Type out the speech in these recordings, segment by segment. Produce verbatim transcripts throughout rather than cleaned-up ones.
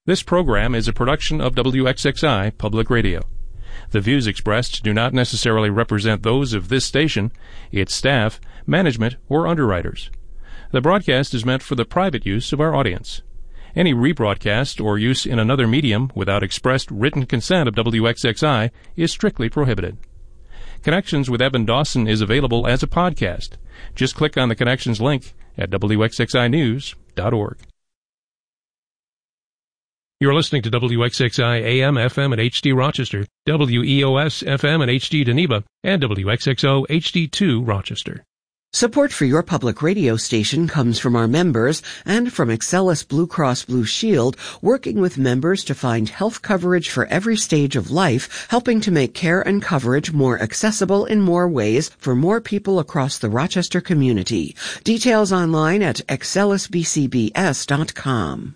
This program is a production of W X X I Public Radio. The views expressed do not necessarily represent those of this station, its staff, management, or underwriters. The broadcast is meant for the private use of our audience. Any rebroadcast or use in another medium without expressed written consent of W X X I is strictly prohibited. Connections with Evan Dawson is available as a podcast. Just click on the Connections link at W X X I news dot org. You're listening to W X X I A M, F M, and H D Rochester, W E O S, F M, and H D Geneva, and W X X O H D two Rochester. Support for your public radio station comes from our members and from Excellus Blue Cross Blue Shield, working with members to find health coverage for every stage of life, helping to make care and coverage more accessible in more ways for more people across the Rochester community. Details online at excellus b c b s dot com.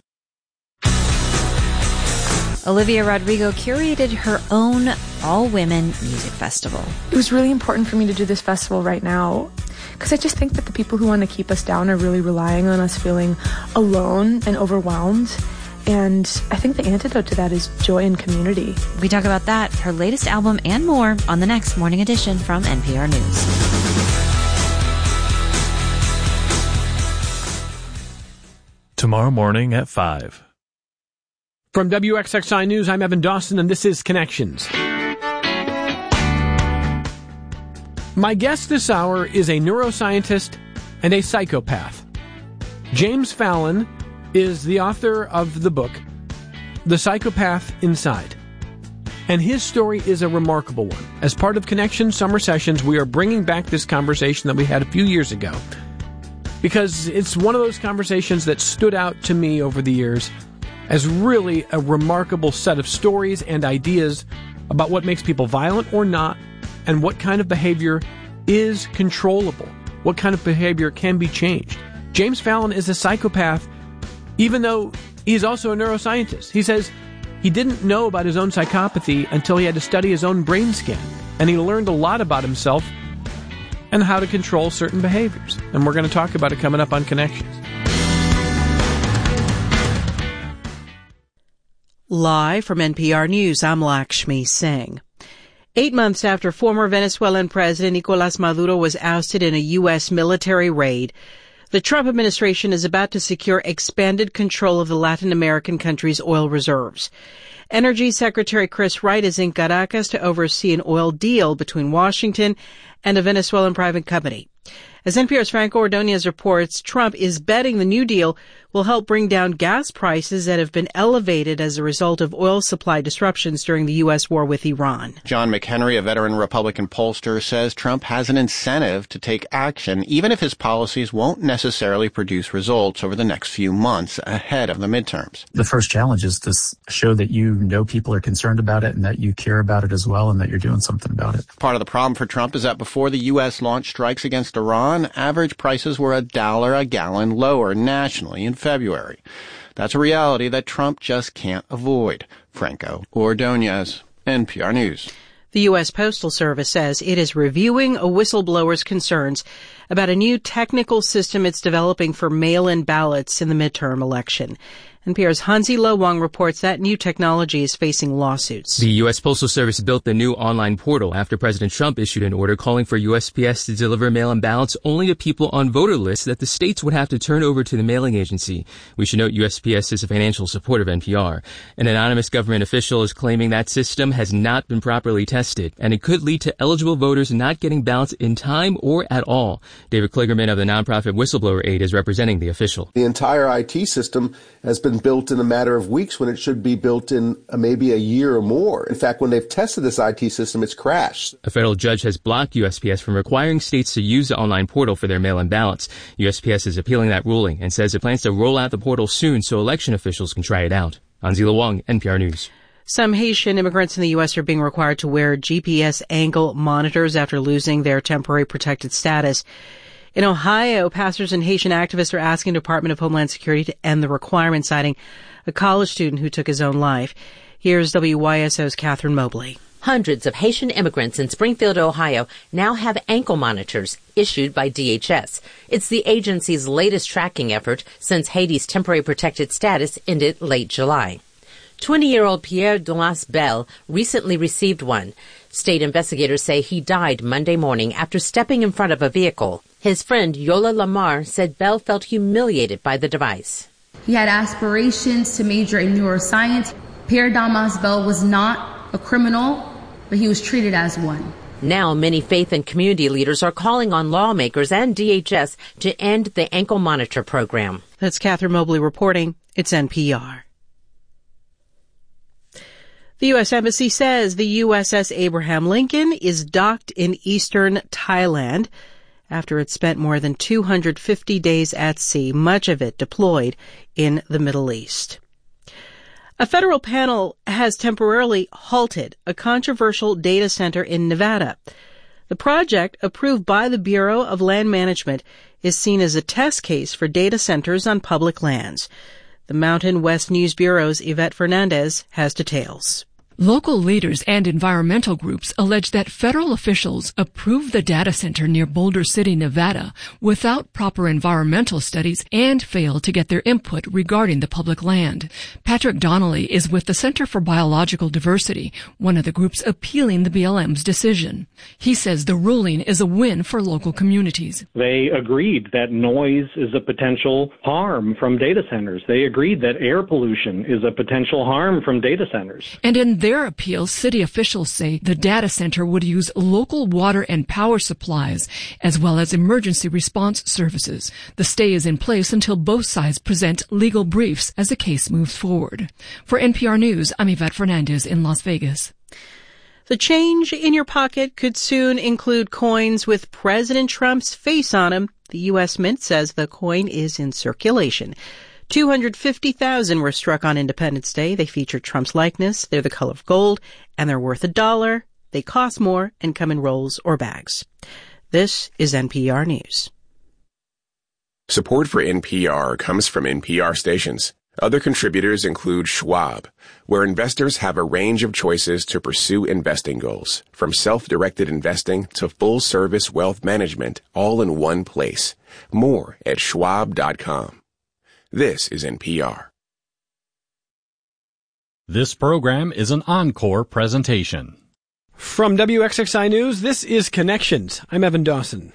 Olivia Rodrigo curated her own all-women music festival. It was really important for me to do this festival right now because I just think that the people who want to keep us down are really relying on us feeling alone and overwhelmed. And I think the antidote to that is joy and community. We talk about that, her latest album, and more on the next Morning Edition from N P R News. Tomorrow morning at five. From W X X I News, I'm Evan Dawson, and this is Connections. My guest this hour is a neuroscientist and a psychopath. James Fallon is the author of the book, The Psychopath Inside. And his story is a remarkable one. As part of Connections Summer Sessions, we are bringing back this conversation that we had a few years ago, because it's one of those conversations that stood out to me over the years as really a remarkable set of stories and ideas about what makes people violent or not, and what kind of behavior is controllable, what kind of behavior can be changed. James Fallon is a psychopath, even though he's also a neuroscientist. He says he didn't know about his own psychopathy until he had to study his own brain scan, and he learned a lot about himself and how to control certain behaviors. And we're going to talk about it coming up on Connections. Live from N P R News, I'm Lakshmi Singh. Eight months after former Venezuelan President Nicolás Maduro was ousted in a U S military raid, the Trump administration is about to secure expanded control of the Latin American country's oil reserves. Energy Secretary Chris Wright is in Caracas to oversee an oil deal between Washington and a Venezuelan private company. As N P R's Franco Ordonez reports, Trump is betting the new deal will help bring down gas prices that have been elevated as a result of oil supply disruptions during the U S war with Iran. John McHenry, a veteran Republican pollster, says Trump has an incentive to take action, even if his policies won't necessarily produce results over the next few months ahead of the midterms. The first challenge is to show that you know people are concerned about it and that you care about it as well and that you're doing something about it. Part of the problem for Trump is that before the U S launched strikes against Iran, average prices were a dollar a gallon lower nationally in February. That's a reality that Trump just can't avoid. Franco Ordonez, N P R News. The U S Postal Service says it is reviewing a whistleblower's concerns about a new technical system it's developing for mail-in ballots in the midterm election. N P R's Hansi Lo Wang reports that new technology is facing lawsuits. The U S Postal Service built the new online portal after President Trump issued an order calling for U S P S to deliver mail-in ballots only to people on voter lists that the states would have to turn over to the mailing agency. We should note U S P S is a financial supporter of N P R. An anonymous government official is claiming that system has not been properly tested, and it could lead to eligible voters not getting ballots in time or at all. David Kligerman of the nonprofit Whistleblower Aid is representing the official. The entire I T system has been built in a matter of weeks when it should be built in uh, maybe a year or more. In fact, when they've tested this I T system, it's crashed. A federal judge has blocked U S P S from requiring states to use the online portal for their mail-in ballots. U S P S is appealing that ruling and says it plans to roll out the portal soon so election officials can try it out. Hansi Lo Wang, N P R News. Some Haitian immigrants in the U S are being required to wear G P S angle monitors after losing their temporary protected status. In Ohio, pastors and Haitian activists are asking the Department of Homeland Security to end the requirement, citing a college student who took his own life. Here's W Y S O's Catherine Mobley. Hundreds of Haitian immigrants in Springfield, Ohio, now have ankle monitors issued by D H S. It's the agency's latest tracking effort since Haiti's temporary protected status ended late July. twenty-year-old Pierre Damas Bell recently received one. State investigators say he died Monday morning after stepping in front of a vehicle. His friend Yola Lamar said Bell felt humiliated by the device. He had aspirations to major in neuroscience. Pierre Damas Bell was not a criminal, but he was treated as one. Now, many faith and community leaders are calling on lawmakers and D H S to end the ankle monitor program. That's Catherine Mobley reporting. It's N P R. The U S Embassy says the U S S Abraham Lincoln is docked in eastern Thailand after it spent more than two hundred fifty days at sea, much of it deployed in the Middle East. A federal panel has temporarily halted a controversial data center in Nevada. The project, approved by the Bureau of Land Management, is seen as a test case for data centers on public lands. The Mountain West News Bureau's Yvette Fernandez has details. Local leaders and environmental groups allege that federal officials approved the data center near Boulder City, Nevada, without proper environmental studies and failed to get their input regarding the public land. Patrick Donnelly is with the Center for Biological Diversity, one of the groups appealing the B L M's decision. He says the ruling is a win for local communities. They agreed that noise is a potential harm from data centers. They agreed that air pollution is a potential harm from data centers. And in their appeal, city officials say the data center would use local water and power supplies, as well as emergency response services. The stay is in place until both sides present legal briefs as the case moves forward. For N P R News, I'm Yvette Fernandez in Las Vegas. The change in your pocket could soon include coins with President Trump's face on them. The U S Mint says the coin is in circulation. two hundred fifty thousand were struck on Independence Day. They feature Trump's likeness. They're the color of gold, and they're worth a dollar. They cost more and come in rolls or bags. This is N P R News. Support for N P R comes from N P R stations. Other contributors include Schwab, where investors have a range of choices to pursue investing goals, from self-directed investing to full-service wealth management, all in one place. More at schwab dot com. This is N P R. This program is an encore presentation. From W X X I News, this is Connections. I'm Evan Dawson.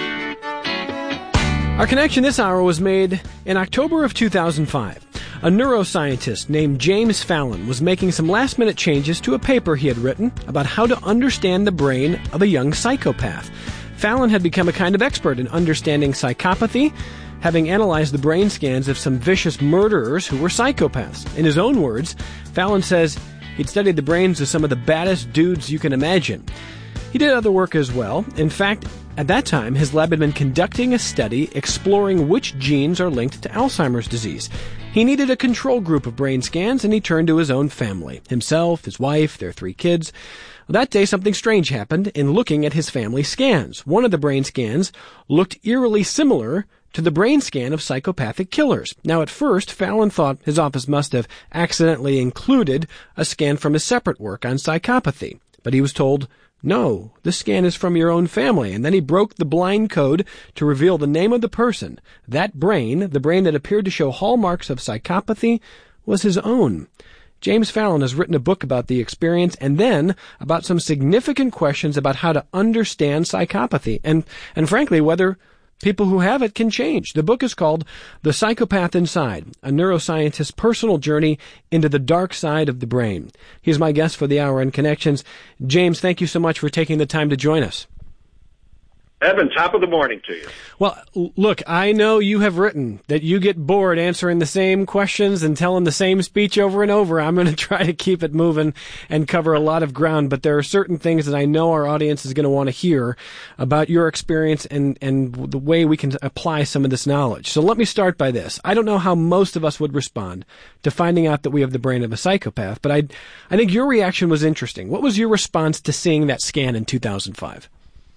Our connection this hour was made in October of two thousand five. A neuroscientist named James Fallon was making some last-minute changes to a paper he had written about how to understand the brain of a young psychopath. Fallon had become a kind of expert in understanding psychopathy, having analyzed the brain scans of some vicious murderers who were psychopaths. In his own words, Fallon says he'd studied the brains of some of the baddest dudes you can imagine. He did other work as well. In fact, at that time, his lab had been conducting a study exploring which genes are linked to Alzheimer's disease. He needed a control group of brain scans, and he turned to his own family, himself, his wife, their three kids. That day, something strange happened in looking at his family scans. One of the brain scans looked eerily similar to the brain scan of psychopathic killers. Now, at first, Fallon thought his office must have accidentally included a scan from his separate work on psychopathy. But he was told, no, this scan is from your own family. And then he broke the blind code to reveal the name of the person. That brain, the brain that appeared to show hallmarks of psychopathy, was his own. James Fallon has written a book about the experience and then about some significant questions about how to understand psychopathy and, and frankly, whether people who have it can change. The book is called The Psychopath Inside, a neuroscientist's personal journey into the dark side of the brain. He's my guest for the Hour in Connections. James, thank you so much for taking the time to join us. Evan, top of the morning to you. Well, look, I know you have written that you get bored answering the same questions and telling the same speech over and over. I'm going to try to keep it moving and cover a lot of ground, but there are certain things that I know our audience is going to want to hear about your experience and, and the way we can apply some of this knowledge. So let me start by this. I don't know how most of us would respond to finding out that we have the brain of a psychopath, but I, I think your reaction was interesting. What was your response to seeing that scan in two thousand five?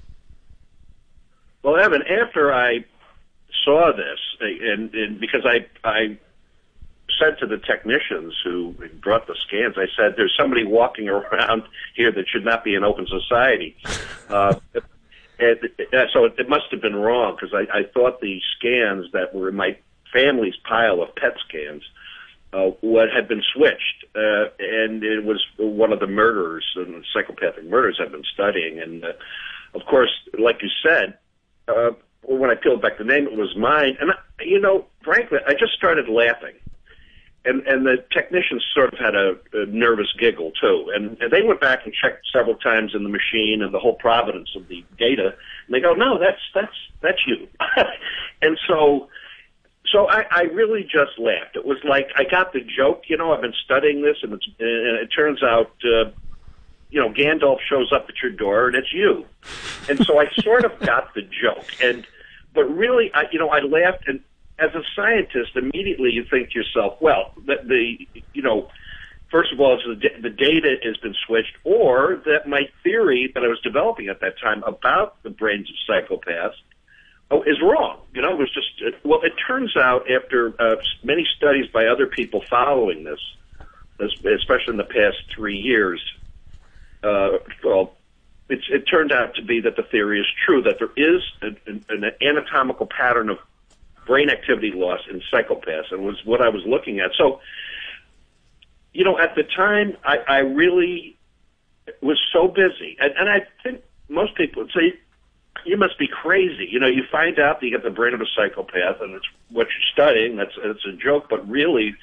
Well, Evan, after I saw this, and, and because I, I said to the technicians who brought the scans, I said, there's somebody walking around here that should not be in open society. Uh, and, and so it, it must have been wrong, because I, I thought the scans that were in my family's pile of P E T scans uh, what had been switched, uh, and it was one of the murderers and psychopathic murderers I've been studying. And uh, of course, like you said, uh, when I peeled back the name, it was mine. And I, you know, frankly, I just started laughing. And, and the technicians sort of had a, a nervous giggle, too. And, and they went back and checked several times in the machine and the whole provenance of the data. And they go, no, that's, that's, that's you. And so, so I, I really just laughed. It was like, I got the joke, you know, I've been studying this, and, it's, and it turns out, uh, you know, Gandalf shows up at your door, and it's you. And so I sort of got the joke. And, but really, I, you know, I laughed, and as a scientist, immediately you think to yourself, well, the, the you know, first of all, it's the, the data has been switched, or that my theory that I was developing at that time about the brains of psychopaths oh, is wrong. You know, it was just, it, well, it turns out after uh, many studies by other people following this, especially in the past three years, uh, well, it's, it turned out to be that the theory is true, that there is an, an anatomical pattern of brain activity loss in psychopaths, and was what I was looking at. So, you know, at the time, I, I really was so busy, and, and I think most people would say, you must be crazy. You know, you find out that you get the brain of a psychopath, and it's what you're studying. That's it's a joke, but really,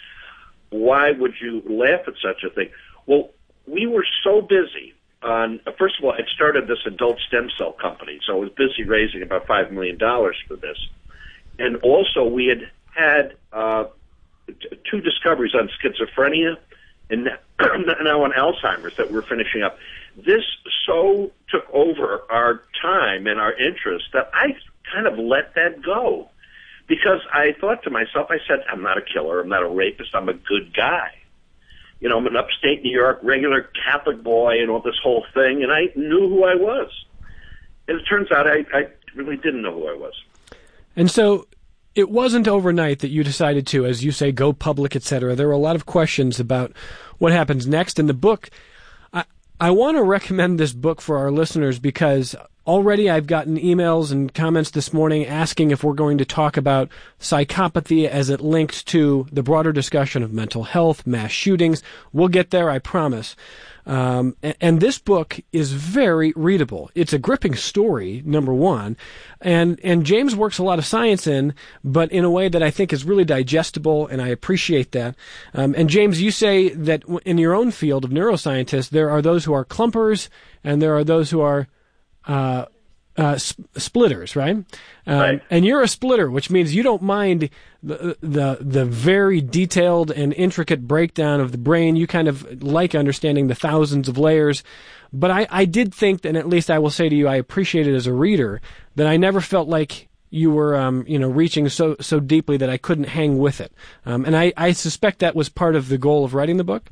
why would you laugh at such a thing? Well, we were so busy on, first of all, I started this adult stem cell company, so I was busy raising about five million dollars for this. And also, we had had uh, t- two discoveries on schizophrenia and now on Alzheimer's that we're finishing up. This so took over our time and our interest that I kind of let that go, because I thought to myself, I said, I'm not a killer, I'm not a rapist, I'm a good guy. You know, I'm an upstate New York regular Catholic boy and all this whole thing, and I knew who I was. And it turns out I, I really didn't know who I was. And so it wasn't overnight that you decided to, as you say, go public, et cetera. There were a lot of questions about what happens next. In the book, I, I want to recommend this book for our listeners because already I've gotten emails and comments this morning asking if we're going to talk about psychopathy as it links to the broader discussion of mental health, mass shootings. We'll get there, I promise. Um, and, and this book is very readable. It's a gripping story, number one, and and James works a lot of science in, but in a way that I think is really digestible, and I appreciate that. Um, and James, you say that in your own field of neuroscientists, there are those who are clumpers, and there are those who are uh, uh, sp- splitters, right? Um, right? And you're a splitter, which means you don't mind the, the the very detailed and intricate breakdown of the brain. You kind of like understanding the thousands of layers. But I, I did think, and at least I will say to you, I appreciate it as a reader, that I never felt like you were, um, you know, reaching so so deeply that I couldn't hang with it. Um, and I, I suspect that was part of the goal of writing the book.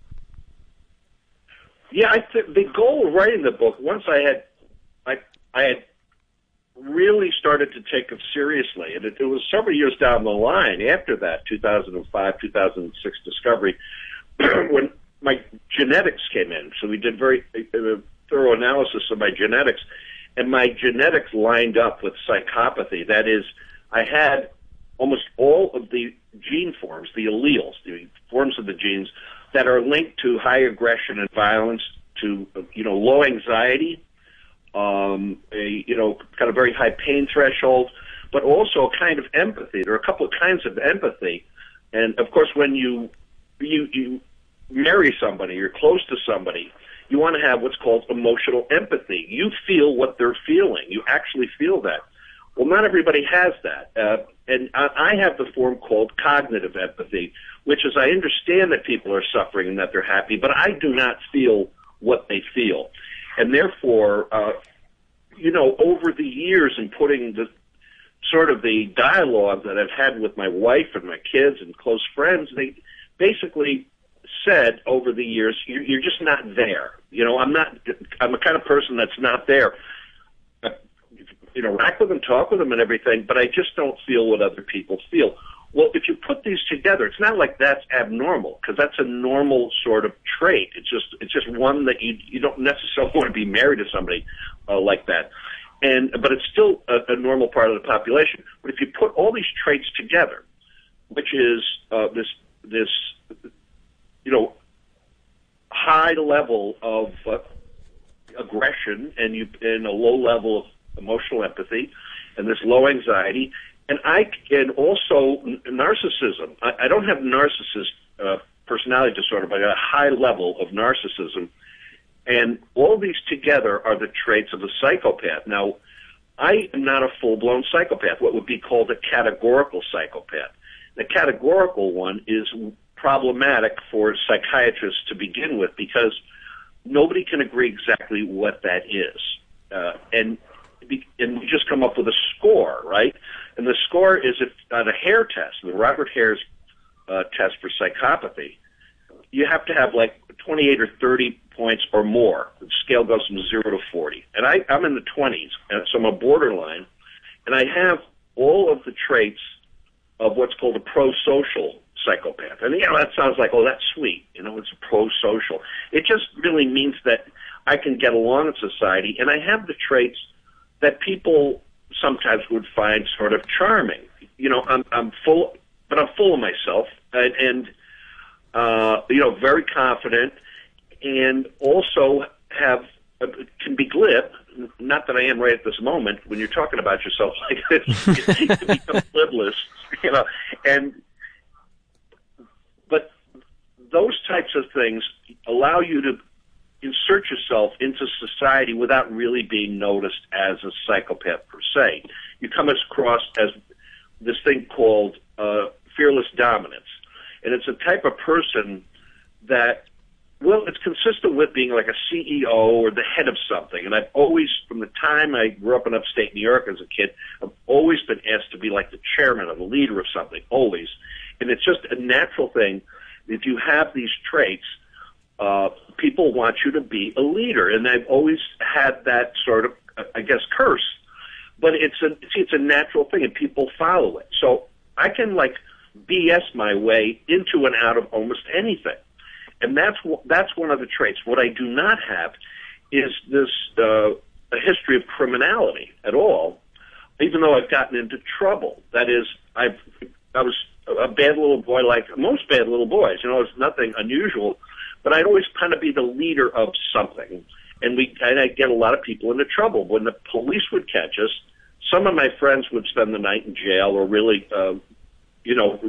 Yeah, I th- the goal of writing the book, once I had, I, I had really started to take it seriously, and it, it was several years down the line after that, two thousand five, two thousand six discovery, when my genetics came in. So we did very uh, thorough analysis of my genetics, and my genetics lined up with psychopathy. That is, I had almost all of the gene forms, the alleles, the forms of the genes that are linked to high aggression and violence, to, you know, low anxiety, um, a, you know, kind of very high pain threshold, but also a kind of empathy. There are a couple of kinds of empathy. And of course, when you, you, you marry somebody, you're close to somebody, you want to have what's called emotional empathy. You feel what they're feeling. You actually feel that. Well, not everybody has that. Uh, and I, I have the form called cognitive empathy, which is I understand that people are suffering and that they're happy, but I do not feel what they feel. And therefore, uh, you know, over the years in putting the sort of the dialogue that I've had with my wife and my kids and close friends, they basically said over the years, you're, you're just not there. You know, I'm not, I'm the kind of person that's not there. I, you know, interact with them, talk with them and everything, but I just don't feel what other people feel. Well, if you put these together, it's not like that's abnormal, because that's a normal sort of trait. It's just it's just one that you you don't necessarily want to be married to somebody uh, like that, and but it's still a, a normal part of the population. But if you put all these traits together, which is uh, this this high level of uh, aggression and you and a low level of emotional empathy and this low anxiety. And I and also narcissism. I, I don't have narcissist uh, personality disorder, but I got a high level of narcissism. And all these together are the traits of a psychopath. Now, I am not a full-blown psychopath, what would be called a categorical psychopath. The categorical one is problematic for psychiatrists to begin with because nobody can agree exactly what that is. Uh, and, and we just come up with a score, right? And the score is if, on a Hare test, the Robert Hare's uh, test for psychopathy, you have to have like twenty-eight or thirty points or more. The scale goes from zero to forty. And I, I'm in the twenties, so I'm a borderline, and I have all of the traits of what's called a pro-social psychopath. And, you know, that sounds like, oh, that's sweet. You know, it's pro-social. It just really means that I can get along in society, and I have the traits that people sometimes would find sort of charming. You know, I'm, I'm full, but I'm full of myself, and, and uh, you know, very confident, and also have uh, can be glib. Not that I am right at this moment. When you're talking about yourself like this, you can become libelous, you know. And but those types of things allow you to insert yourself into society without really being noticed as a psychopath per se. You come across as this thing called uh, fearless dominance, and it's a type of person that, well, it's consistent with being like a C E O or the head of something. And I've always, from the time I grew up in upstate New York as a kid, I've always been asked to be like the chairman or the leader of something, always. And it's just a natural thing. If you have these traits, uh, people want you to be a leader. And I've always had that sort of, I guess, curse. But it's a, see, it's a natural thing, and people follow it. So I can, like, B S my way into and out of almost anything. And that's that's one of the traits. What I do not have is this uh, a history of criminality at all, even though I've gotten into trouble. That is, I've I was a bad little boy like most bad little boys. You know, it's nothing unusual, but I'd always kind of be the leader of something, and we and I'd get a lot of people into trouble. When the police would catch us, some of my friends would spend the night in jail or really, uh, you know,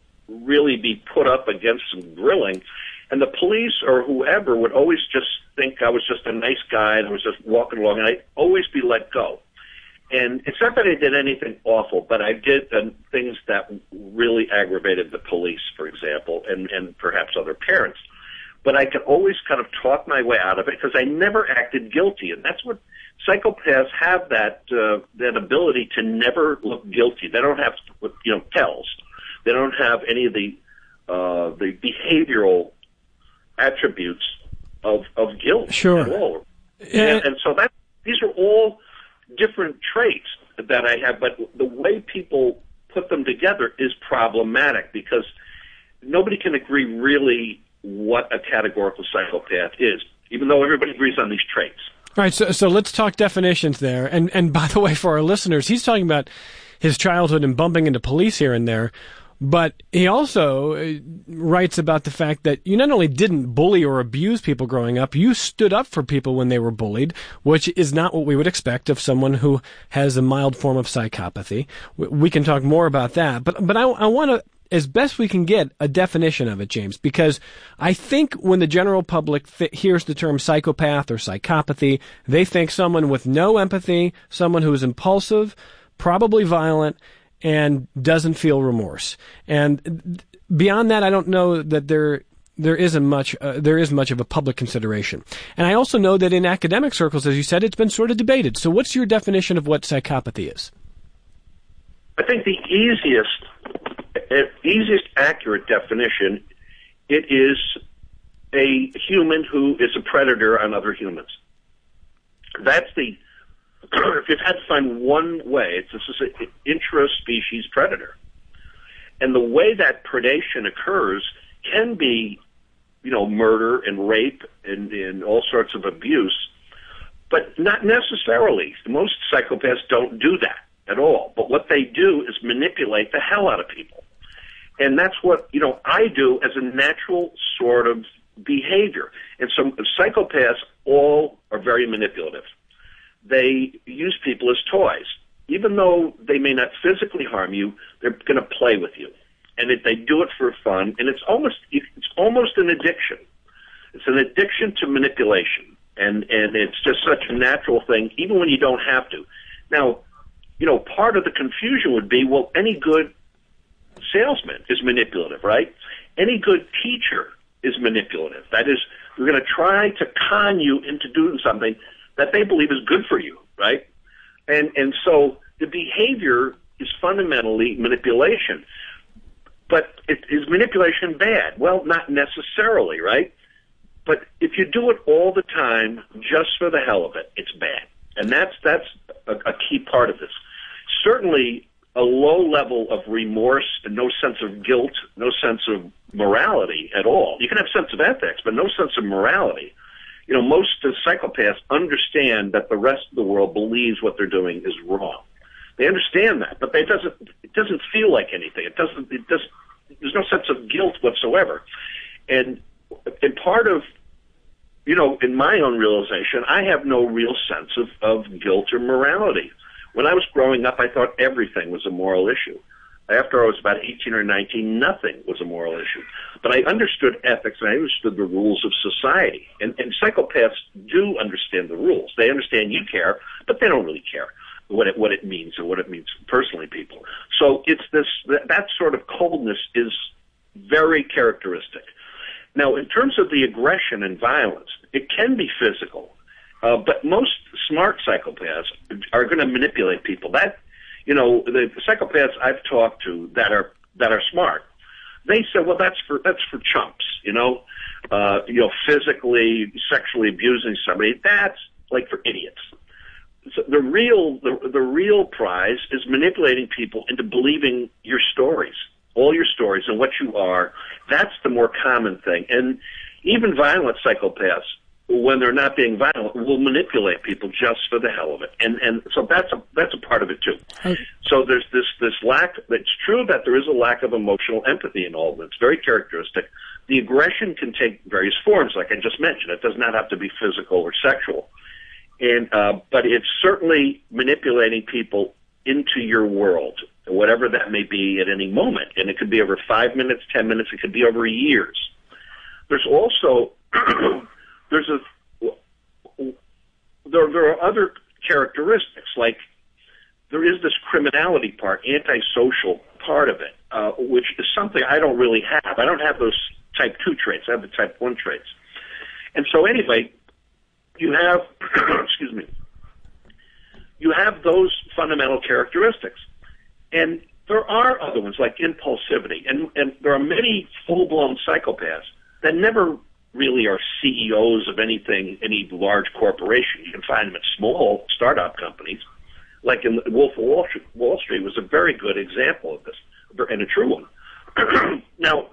really be put up against some grilling. And the police or whoever would always just think I was just a nice guy and I was just walking along, and I'd always be let go. And it's not that I did anything awful, but I did uh, things that really aggravated the police, for example, and, and perhaps other parents. But I could always kind of talk my way out of it because I never acted guilty. And that's what psychopaths have, that uh, that ability to never look guilty. They don't have, you know, tells. They don't have any of the uh, the behavioral attributes of of guilt sure. at all. And, and so that these are all different traits that I have, but the way people put them together is problematic because nobody can agree really what a categorical psychopath is, even though everybody agrees on these traits. All right, so so let's talk definitions there. And and by the way, for our listeners, he's talking about his childhood and bumping into police here and there. But he also writes about the fact that you not only didn't bully or abuse people growing up, you stood up for people when they were bullied, which is not what we would expect of someone who has a mild form of psychopathy. We can talk more about that. But but I, I want to, as best we can get, a definition of it, James, because I think when the general public th- hears the term psychopath or psychopathy, they think someone with no empathy, someone who is impulsive, probably violent, and doesn't feel remorse. And beyond that, I don't know that there there isn't much uh, there is much of a public consideration. And I also know that in academic circles, as you said, it's been sort of debated. So what's your definition of what psychopathy is? I think the easiest, easiest accurate definition, it is a human who is a predator on other humans. That's the if you've had to find one way, it's this is an intra-species predator. And the way that predation occurs can be, you know, murder and rape and, and all sorts of abuse, but not necessarily. Most psychopaths don't do that at all. But what they do is manipulate the hell out of people. And that's what, you know, I do as a natural sort of behavior. And so psychopaths all are very manipulative. They use people as toys. Even though they may not physically harm you, they're going to play with you. And it, they do it for fun, and it's almost it's almost an addiction. It's an addiction to manipulation, and, and it's just such a natural thing, even when you don't have to. Now, you know, part of the confusion would be, well, any good salesman is manipulative, right? Any good teacher is manipulative. That is, they're going to try to con you into doing something that they believe is good for you, right? And and so the behavior is fundamentally manipulation. But it, is manipulation bad? Well, not necessarily, right? But if you do it all the time just for the hell of it, it's bad. And that's that's a, a key part of this. Certainly a low level of remorse and no sense of guilt, no sense of morality at all. You can have sense of ethics, but no sense of morality. You know, most of psychopaths understand that the rest of the world believes what they're doing is wrong. They understand that, but they doesn't. It doesn't feel like anything. It doesn't. It does. There's no sense of guilt whatsoever. And and part of, you know, in my own realization, I have no real sense of of guilt or morality. When I was growing up, I thought everything was a moral issue. After I was about eighteen or nineteen, nothing was a moral issue. But I understood ethics and I understood the rules of society. And, and psychopaths do understand the rules. They understand you care, but they don't really care what it what it means or what it means personally, people. So it's this that, that sort of coldness is very characteristic. Now, in terms of the aggression and violence, it can be physical, uh, but most smart psychopaths are going to manipulate people. That, you know, the psychopaths I've talked to that are that are smart, they say, well, that's for that's for chumps, you know, uh, you know, physically, sexually abusing somebody. That's like for idiots. So the real the, the real prize is manipulating people into believing your stories, all your stories and what you are. That's the more common thing. And even violent psychopaths, when they're not being violent, will manipulate people just for the hell of it. And and so that's a that's a part of it too. Okay. So there's this this lack. It's true that there is a lack of emotional empathy in all of them. It's very characteristic. The aggression can take various forms, like I just mentioned. It does not have to be physical or sexual. And uh, but it's certainly manipulating people into your world, whatever that may be at any moment. And it could be over five minutes, ten minutes. It could be over years. There's also there's a there there are other characteristics, like there is this criminality part, antisocial part of it, uh, which is something I don't really have. I don't have those type two traits. I have the type one traits. And so anyway, you have, excuse me, you have those fundamental characteristics. And there are other ones like impulsivity. And, and there are many full-blown psychopaths that never really are C E Os of anything, any large corporation. You can find them at small startup companies. Like in Wolf of Wall Street, Wall Street was a very good example of this, and a true one. Now,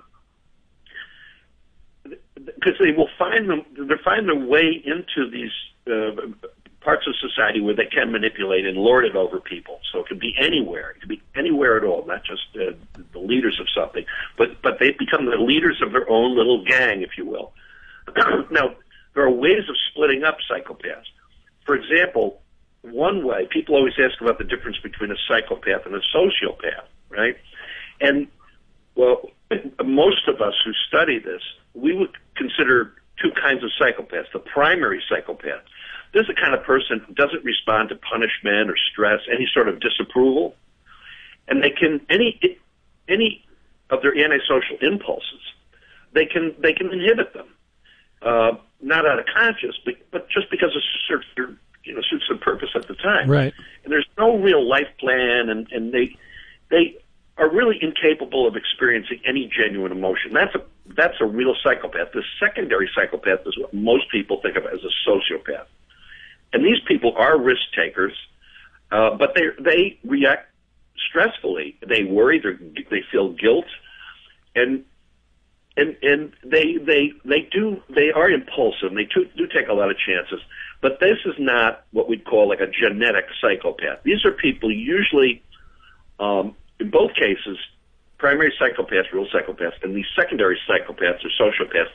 because they will find them, they find their way into these uh, parts of society where they can manipulate and lord it over people. So it could be anywhere. It could be anywhere at all, not just uh, the leaders of something, but but they become the leaders of their own little gang, if you will. Now, there are ways of splitting up psychopaths. For example, one way, people always ask about the difference between a psychopath and a sociopath, right? And, well, most of us who study this, we would consider two kinds of psychopaths. The primary psychopath, this is the kind of person who doesn't respond to punishment or stress, any sort of disapproval, and they can, any any of their antisocial impulses, they can they can inhibit them, uh, not out of conscience, but, but just because it suits their, you know, suits their purpose at the time. Right. And there's no real life plan, and, and they they are really incapable of experiencing any genuine emotion. That's a that's a real psychopath. The secondary psychopath is what most people think of as a sociopath. And these people are risk takers, uh, but they they react stressfully. They worry. They feel guilt, and and and they they they do they are impulsive. And they do, do take a lot of chances. But this is not what we'd call like a genetic psychopath. These are people usually, um, in both cases, primary psychopaths, real psychopaths, and these secondary psychopaths or sociopaths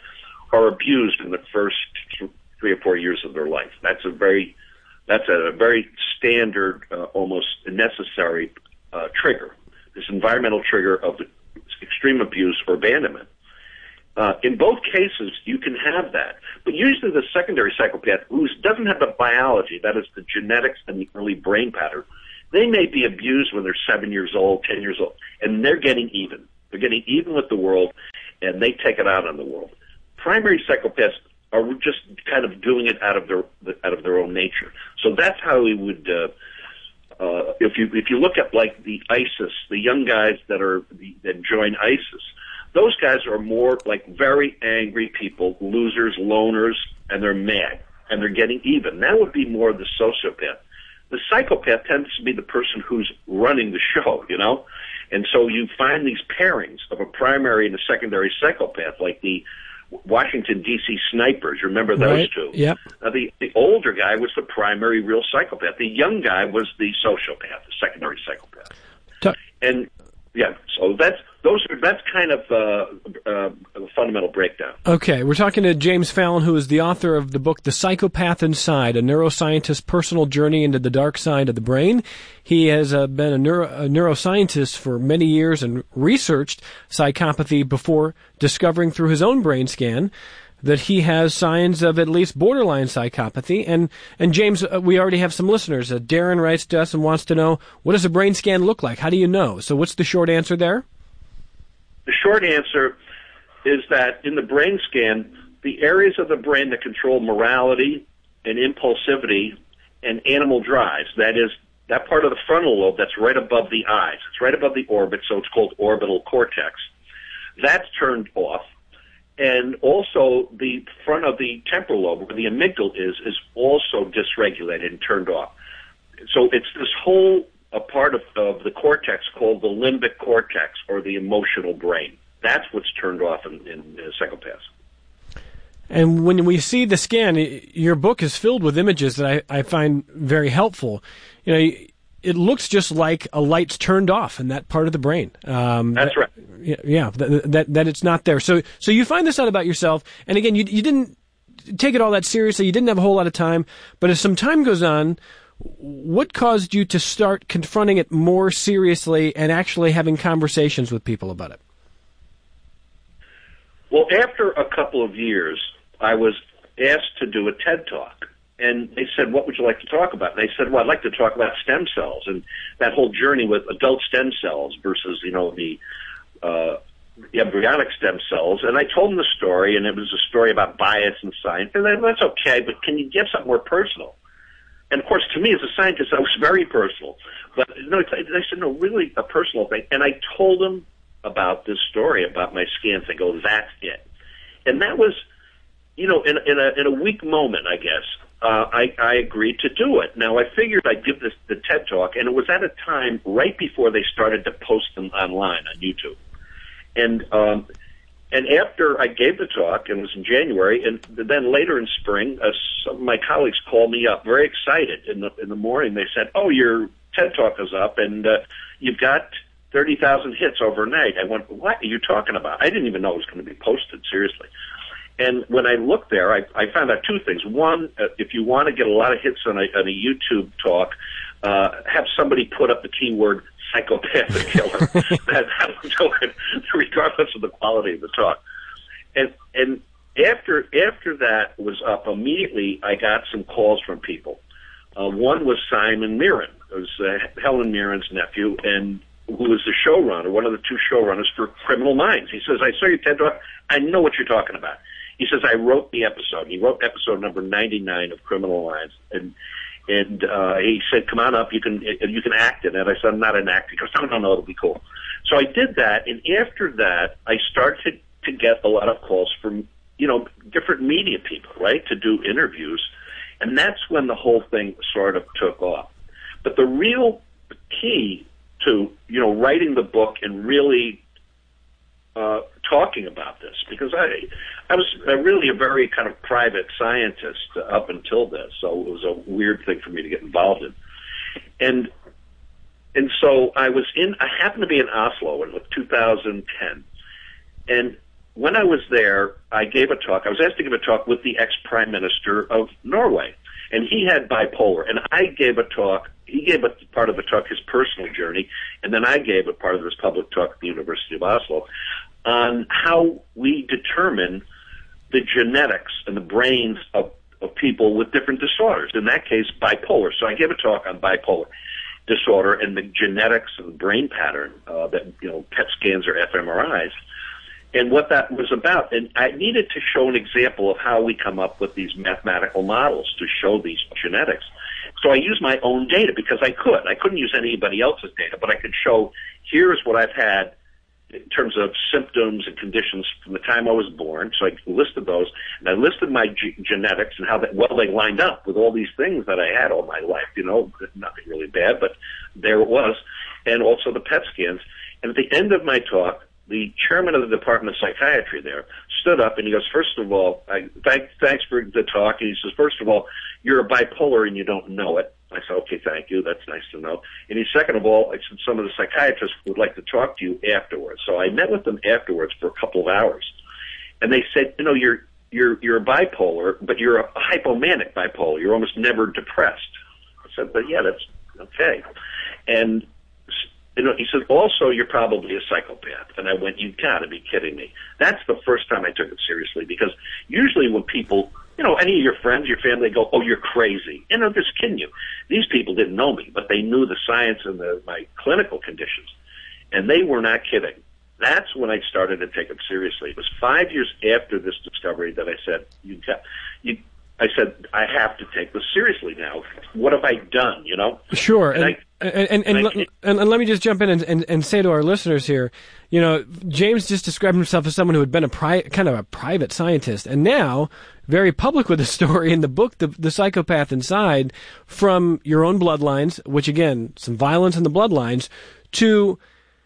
are abused in the first three or four years of their life. That's a very, that's a very standard, uh, almost necessary uh, trigger. This environmental trigger of the extreme abuse or abandonment. Uh, in both cases, you can have that. But usually the secondary psychopath, who doesn't have the biology, that is the genetics and the early brain pattern, they may be abused when they're seven years old, ten years old, and they're getting even. They're getting even with the world, and they take it out on the world. Primary psychopaths are just kind of doing it out of their out of their own nature. So that's how we would. Uh, uh, if you if you look at like the ISIS, the young guys that are that join ISIS, those guys are more like very angry people, losers, loners, and they're mad and they're getting even. That would be more the sociopath. The psychopath tends to be the person who's running the show, you know? And so you find these pairings of a primary and a secondary psychopath, like the Washington, D C snipers. You remember those right. two? Yep. Now, the, the older guy was the primary real psychopath. The young guy was the sociopath, the secondary psychopath. T- and, yeah, so that's those are that's kind of uh, uh, a fundamental breakdown. Okay, we're talking to James Fallon, who is the author of the book The Psychopath Inside, a neuroscientist's personal journey into the dark side of the brain. He has uh, been a, neuro, a neuroscientist for many years and researched psychopathy before discovering through his own brain scan that he has signs of at least borderline psychopathy. And, and James, uh, we already have some listeners. Uh, Darren writes to us and wants to know, what does a brain scan look like? How do you know? So what's the short answer there? The short answer is that in the brain scan, the areas of the brain that control morality and impulsivity and animal drives, that is, that part of the frontal lobe that's right above the eyes, it's right above the orbit, so it's called orbital cortex, that's turned off. And also the front of the temporal lobe, where the amygdala is, is also dysregulated and turned off. So it's this whole a part of, of the cortex called the limbic cortex, or the emotional brain. That's what's turned off in, in uh, psychopaths. And when we see the scan, your book is filled with images that I, I find very helpful. You know, it looks just like a light's turned off in that part of the brain. Um, That's right. That, yeah, that, that that it's not there. So so you find this out about yourself, and again, you you didn't take it all that seriously. You didn't have a whole lot of time, but as some time goes on, what caused you to start confronting it more seriously and actually having conversations with people about it? Well, after a couple of years, I was asked to do a TED Talk. And they said, what would you like to talk about? And they said, well, I'd like to talk about stem cells and that whole journey with adult stem cells versus, you know, the, uh, the embryonic stem cells. And I told them the story, and it was a story about bias in science. And they said, that's okay, but can you give something more personal? And, of course, to me as a scientist, that was very personal. But no, they said, no, really a personal thing. And I told them about this story about my scans. They go, that's it. And that was, you know, in, in, a, in a weak moment, I guess, uh, I, I agreed to do it. Now, I figured I'd give this the TED Talk, and it was at a time right before they started to post them online on YouTube. And um, and after I gave the talk, and it was in January, and then later in spring, uh, some of my colleagues called me up, very excited. In the in the morning, they said, "Oh, your TED Talk is up, and uh, you've got thirty thousand hits overnight." I went, "What are you talking about?" I didn't even know it was going to be posted, seriously. And when I looked there, I, I found out two things. One, uh, if you want to get a lot of hits on a, on a YouTube talk, uh, have somebody put up the keyword psychopathic killer. that, that will do it, regardless of the quality of the talk. And and after after that was up, immediately I got some calls from people. Uh, one was Simon Mirren. It was uh, Helen Mirren's nephew, and who was the showrunner, one of the two showrunners for Criminal Minds. He says, I saw your TED Talk. I know what you're talking about. He says, I wrote the episode. He wrote episode number ninety-nine of Criminal Minds. And and uh, he said, come on up. You can you can act in it. I said, I'm not an actor. He goes, no, no, no, it'll be cool. So I did that. And after that, I started to get a lot of calls from, you know, different media people, right, to do interviews. And that's when the whole thing sort of took off. But the real key to, you know, writing the book and really uh, talking about this, because I I was a really a very kind of private scientist up until this, so it was a weird thing for me to get involved in. And and so I was in, I happened to be in Oslo in two thousand ten, and when I was there, I gave a talk. I was asked to give a talk with the ex-prime minister of Norway, and he had bipolar. And I gave a talk. He gave a part of the talk, his personal journey, and then I gave a part of this public talk at the University of Oslo on how we determine the genetics and the brains of, of people with different disorders. In that case, bipolar. So I gave a talk on bipolar disorder and the genetics and brain pattern uh, that, you know, P E T scans or f M R Is. And what that was about. And I needed to show an example of how we come up with these mathematical models to show these genetics. So I used my own data because I could. I couldn't use anybody else's data, but I could show here's what I've had in terms of symptoms and conditions from the time I was born. So I listed those, and I listed my g- genetics and how that, well, they lined up with all these things that I had all my life, you know, nothing really bad, but there it was, and also the P E T scans. And at the end of my talk, the chairman of the Department of Psychiatry there stood up and he goes, first of all, I, thank, thanks for the talk. And he says, first of all, you're a bipolar and you don't know it. I said, okay, thank you. That's nice to know. And he, second of all, I said, some of the psychiatrists would like to talk to you afterwards. So I met with them afterwards for a couple of hours. And they said, you know, you're, you're, you're a bipolar, but you're a hypomanic bipolar. You're almost never depressed. I said, but yeah, that's okay. And you know, he said, also, you're probably a psychopath. And I went, you got to be kidding me. That's the first time I took it seriously, because usually when people, you know, any of your friends, your family go, oh, you're crazy. And I'm just kidding you. These people didn't know me, but they knew the science and the, my clinical conditions. And they were not kidding. That's when I started to take it seriously. It was five years after this discovery that I said, you got, you, I said, I have to take this seriously now. What have I done, you know? Sure. And, and, I, and, and, and, and, and, and, and let me just jump in and, and, and say to our listeners here, you know, James just described himself as someone who had been a pri- kind of a private scientist, and now very public with the story in the book, the, the Psychopath Inside, from your own bloodlines, which again, some violence in the bloodlines, to...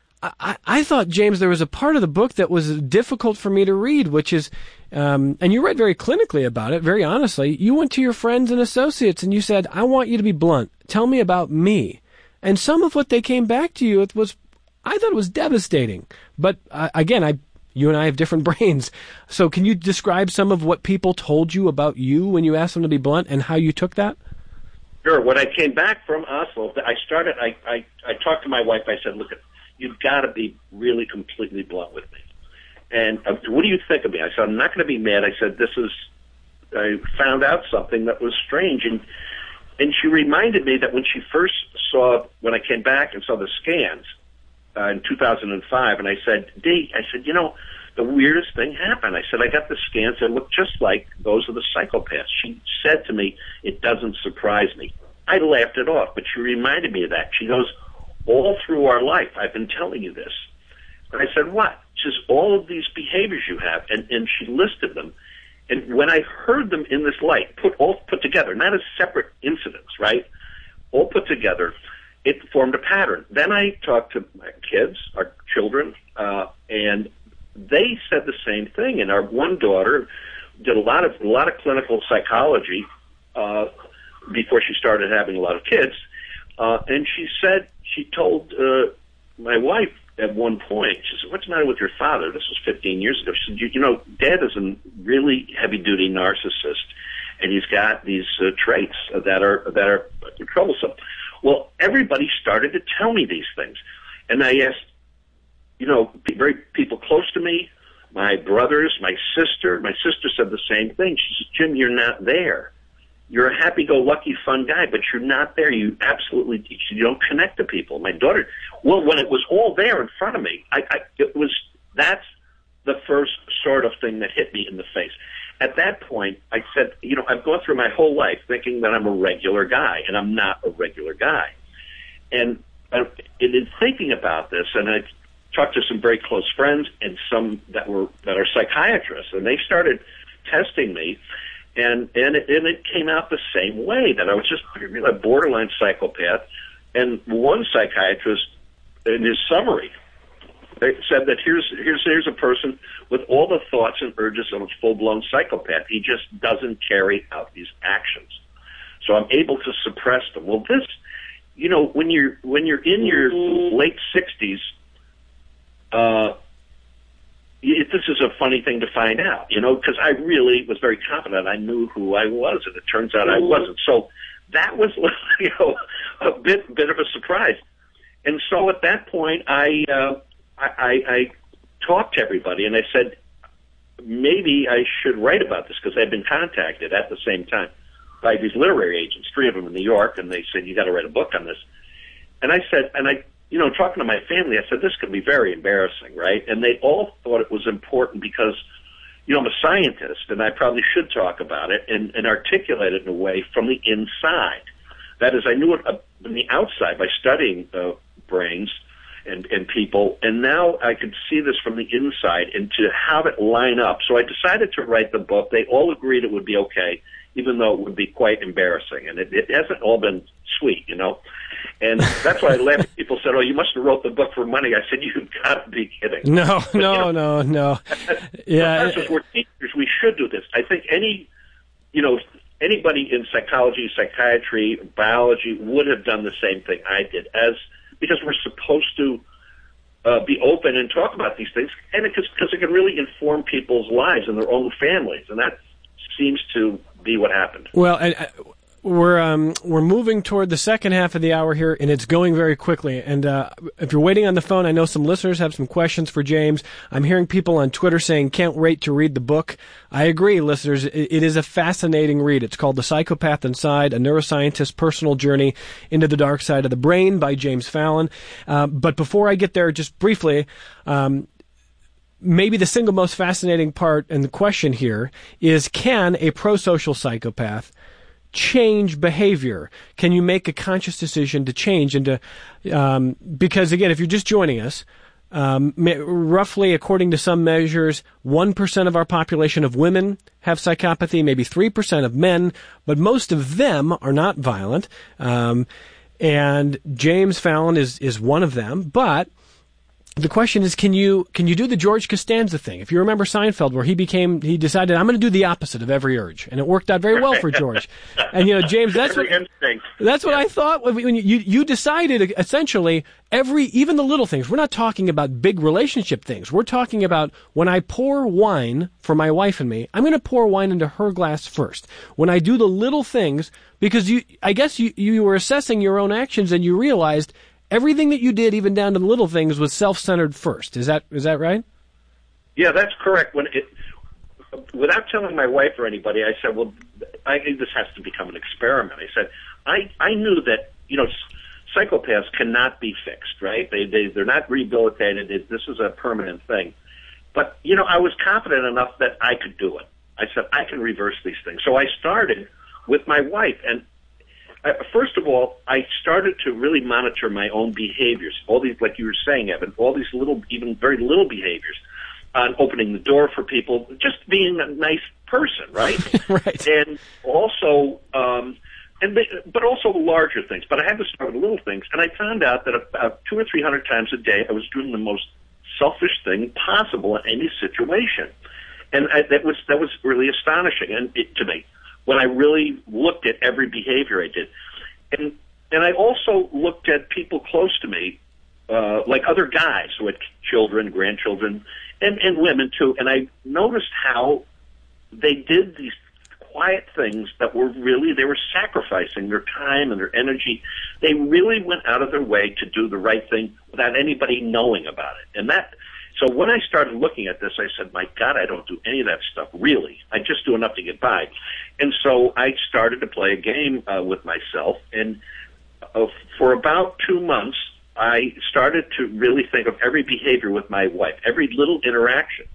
I, I thought, James, there was a part of the book that was difficult for me to read, which is, um, and you write very clinically about it, very honestly. You went to your friends and associates and you said, I want you to be blunt. Tell me about me. And some of what they came back to you with was, I thought it was devastating. But uh, again, I, you and I have different brains. So can you describe some of what people told you about you when you asked them to be blunt and how you took that? Sure. When I came back from Oslo, I started, I, I, I talked to my wife. I said, look, you've got to be really completely blunt with me. And uh, what do you think of me? I said, I'm not going to be mad. I said, this is, I found out something that was strange. And and she reminded me that when she first saw, when I came back and saw the scans uh, in two thousand five, and I said, Dee, I said, you know, the weirdest thing happened. I said, I got the scans that look just like those of the psychopaths. She said to me, it doesn't surprise me. I laughed it off, but she reminded me of that. She goes, all through our life, I've been telling you this. And I said, what? She says, all of these behaviors you have. And, and she listed them. And when I heard them in this light, put all put together, not as separate incidents, right? All put together, it formed a pattern. Then I talked to my kids, our children, uh, and they said the same thing. And our one daughter did a lot of, a lot of clinical psychology uh, before she started having a lot of kids. Uh, and she said, she told uh, my wife at one point, she said, what's the matter with your father? This was fifteen years ago. She said, you, you know, Dad is a really heavy-duty narcissist, and he's got these uh, traits that are that are troublesome. Well, everybody started to tell me these things. And I asked, you know, very people close to me, my brothers, my sister. My sister said the same thing. She said, Jim, you're not there. You're a happy-go-lucky, fun guy, but you're not there. You absolutely you don't connect to people. My daughter, well, when it was all there in front of me, I, I it was that's the first sort of thing that hit me in the face. At that point, I said, you know, I've gone through my whole life thinking that I'm a regular guy, and I'm not a regular guy. And, and in thinking about this, and I talked to some very close friends and some that were that are psychiatrists, and they started testing me. And and it, and it came out the same way, that I was just a borderline psychopath. And one psychiatrist, in his summary, they said that here's here's here's a person with all the thoughts and urges of a full-blown psychopath. He just doesn't carry out these actions. So I'm able to suppress them. Well, this, you know, when you're when you're in your late sixties, uh, it, this is a funny thing to find out, you know, because I really was very confident I knew who I was, and it turns out I wasn't. So that was, you know, a bit bit of a surprise. And so at that point, I uh, I, I, I talked to everybody, and I said, maybe I should write about this, because I'd been contacted at the same time by these literary agents, three of them in New York, and they said, you got to write a book on this. And I said, and I, you know, talking to my family, I said, this could be very embarrassing, right? And they all thought it was important because, you know, I'm a scientist, and I probably should talk about it and, and articulate it in a way from the inside. That is, I knew it uh, from the outside by studying uh, brains and, and people, and now I could see this from the inside and to have it line up. So I decided to write the book. They all agreed it would be okay, even though it would be quite embarrassing. And it, it hasn't all been sweet, you know. And that's why I laughed. People said, oh, you must have wrote the book for money. I said, you've got to be kidding. No, but, no, you know, no, no. Yeah. Professors, we're teachers. We should do this. I think any, you know, anybody in psychology, psychiatry, biology would have done the same thing I did, as because we're supposed to uh, be open and talk about these things, and because it, it can really inform people's lives and their own families, and that seems to be what happened. Well, and, uh, we're um, we're moving toward the second half of the hour here, and it's going very quickly. And uh, if you're waiting on the phone, I know some listeners have some questions for James. I'm hearing people on Twitter saying, can't wait to read the book. I agree, listeners. It, it is a fascinating read. It's called The Psychopath Inside, A Neuroscientist's Personal Journey into the Dark Side of the Brain by James Fallon. Uh, but before I get there, just briefly, um, maybe the single most fascinating part and the question here is, can a prosocial psychopath change behavior? Can you make a conscious decision to change and to, um, because again, if you're just joining us, um, roughly according to some measures, one percent of our population of women have psychopathy, maybe three percent of men, but most of them are not violent. Um, and James Fallon is, is one of them, but the question is, can you can you do the George Costanza thing? If you remember Seinfeld, where he became he decided, I'm going to do the opposite of every urge, and it worked out very well for George. And you know, James, that's what that's what I thought when you you decided essentially every even the little things. We're not talking about big relationship things. We're talking about when I pour wine for my wife and me, I'm going to pour wine into her glass first. When I do the little things, because you, I guess you you were assessing your own actions and you realized everything that you did, even down to the little things, was self-centered first. Is that is that right? Yeah, that's correct. When it, without telling my wife or anybody, I said, "Well, I think this has to become an experiment." I said, "I I knew that you know psychopaths cannot be fixed, right? They they they're not rehabilitated. It, this is a permanent thing." But you know, I was confident enough that I could do it. I said, "I can reverse these things." So I started with my wife, and Uh, first of all, I started to really monitor my own behaviors. All these, like you were saying, Evan, all these little, even very little behaviors on opening the door for people, just being a nice person, right? Right. And also, um, and they, but also larger things. But I had to start with little things, and I found out that about two or three hundred times a day, I was doing the most selfish thing possible in any situation, and I, that was that was really astonishing, and it, to me. When I really looked at every behavior I did. And and I also looked at people close to me, uh, like other guys who had children, grandchildren, and, and women too, and I noticed how they did these quiet things that were really, they were sacrificing their time and their energy. They really went out of their way to do the right thing without anybody knowing about it. And that, so when I started looking at this, I said, my God, I don't do any of that stuff, really. I just do enough to get by. And so I started to play a game uh, with myself, and uh, for about two months, I started to really think of every behavior with my wife, every little interaction.